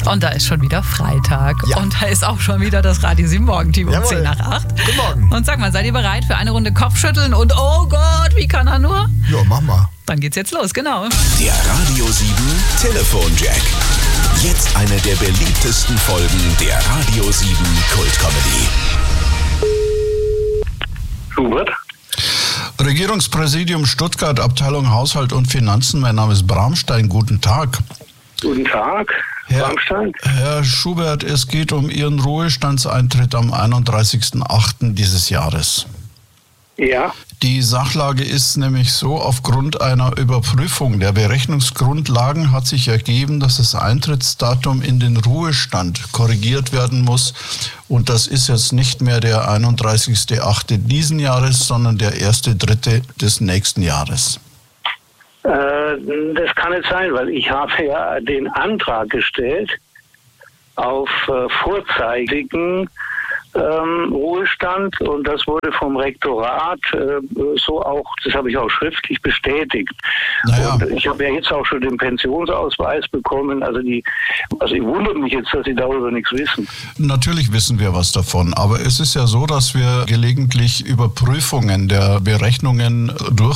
Und da ist schon wieder Freitag. Ja. Und da ist auch schon wieder das Radio 7 Morgenteam um Jawohl. 10 nach 8. Guten Morgen. Und sag mal, seid ihr bereit für eine Runde Kopfschütteln? Und oh Gott, wie kann er nur? Ja, mach mal. Dann geht's jetzt los, genau. Der Radio 7 Telefonjack. Jetzt eine der beliebtesten Folgen der Radio 7 Kultcomedy. Schubert? Regierungspräsidium Stuttgart, Abteilung Haushalt und Finanzen. Mein Name ist Bramstein. Guten Tag. Guten Tag, Bramstein. Herr Schubert, es geht um Ihren Ruhestandseintritt am 31.08. dieses Jahres. Ja, Die Sachlage ist nämlich so, aufgrund einer Überprüfung der Berechnungsgrundlagen hat sich ergeben, dass das Eintrittsdatum in den Ruhestand korrigiert werden muss. Und das ist jetzt nicht mehr der 31.08. diesen Jahres, sondern der 1.3. des nächsten Jahres. das kann nicht sein, weil ich habe ja den Antrag gestellt auf vorzeitigen Ruhestand und das wurde vom Rektorat so auch, das habe ich auch schriftlich bestätigt. Naja. Und ich habe ja jetzt auch schon den Pensionsausweis bekommen, also ich wundere mich jetzt, dass Sie darüber nichts wissen. Natürlich wissen wir was davon, aber es ist ja so, dass wir gelegentlich Überprüfungen der Berechnungen